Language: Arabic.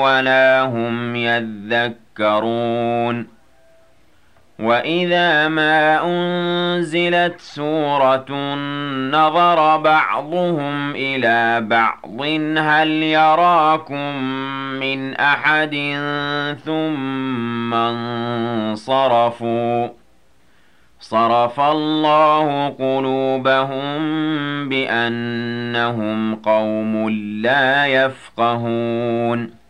ولا هم يذكرون وإذا ما أنزلت سورة نظر بعضهم إلى بعض هل يراكم من أحد ثم انصرفوا صرف الله قلوبهم بأنهم قوم لا يفقهون